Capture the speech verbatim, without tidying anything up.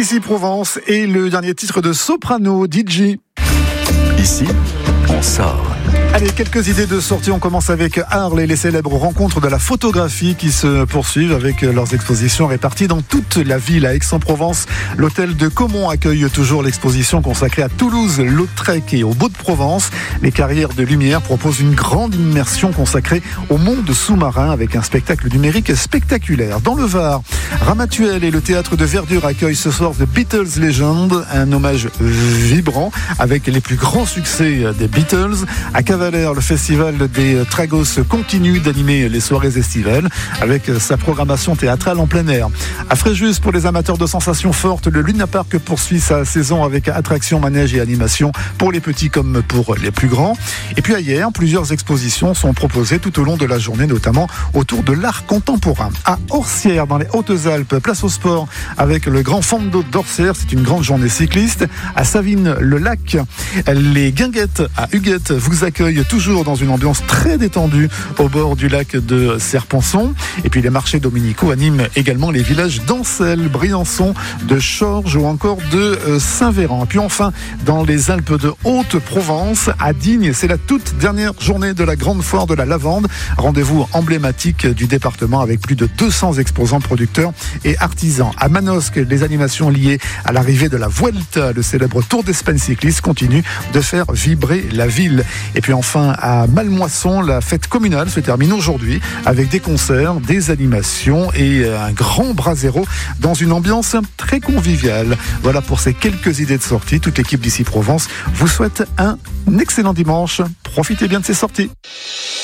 D'ici Provence et le dernier titre de Soprano, D J. Ici, on sort. Allez, quelques idées de sortie. On commence avec Arles et les célèbres rencontres de la photographie qui se poursuivent avec leurs expositions réparties dans toute la ville. À Aix-en-Provence, l'hôtel de Caumont accueille toujours l'exposition consacrée à Toulouse, Lautrec et au Beau-de-Provence. Les Carrières de Lumière proposent une grande immersion consacrée au monde sous-marin avec un spectacle numérique spectaculaire. Dans le Var, Ramatuelle et le théâtre de Verdure accueillent ce soir The Beatles Legend, un hommage vibrant avec les plus grands succès des Beatles. À Cavalère, le festival des Tragos continue d'animer les soirées estivales avec sa programmation théâtrale en plein air. À Fréjus, pour les amateurs de sensations fortes, le Luna Park poursuit sa saison avec attractions, manèges et animations pour les petits comme pour les plus grands. Et puis ailleurs, plusieurs expositions sont proposées tout au long de la journée, notamment autour de l'art contemporain. À Orsières, dans les Hautes-Alpes, place au sport avec le Grand Fondo d'Orsières, c'est une grande journée cycliste. À Savines-le-Lac, les Guinguettes à Huguette vous accueillent toujours dans une ambiance très détendue au bord du lac de Serpenson. Et puis les marchés dominicaux animent également les villages d'Ancel, Briançon, de Chorges ou encore de Saint-Véran. Et puis enfin, dans les Alpes de Haute-Provence, à Digne, c'est la toute dernière journée de la grande foire de la lavande. Rendez-vous emblématique du département avec plus de deux cents exposants, producteurs et artisans. À Manosque, les animations liées à l'arrivée de la Vuelta, le célèbre Tour d'Espagne cycliste, continuent de faire vibrer la ville. Et puis enfin, à Malmoisson, la fête communale se termine aujourd'hui avec des concerts, des animations et un grand brasero dans une ambiance très conviviale. Voilà pour ces quelques idées de sortie. Toute l'équipe d'Ici Provence vous souhaite un excellent dimanche. Profitez bien de ces sorties.